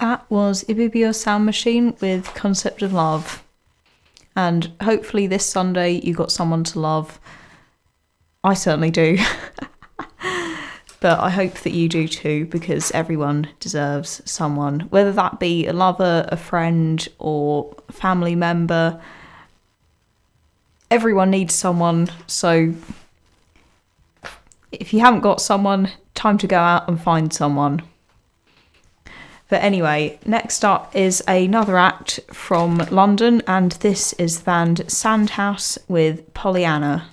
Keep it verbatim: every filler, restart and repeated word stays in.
That was Ibibio Sound Machine with Concept of Love. And hopefully this Sunday you got someone to love. I certainly do. But I hope that you do too, because everyone deserves someone, whether that be a lover, a friend, or a family member. Everyone needs someone, so if you haven't got someone, time to go out and find someone. But anyway, next up is another act from London, and this is the band Sandhouse with Pollyanna.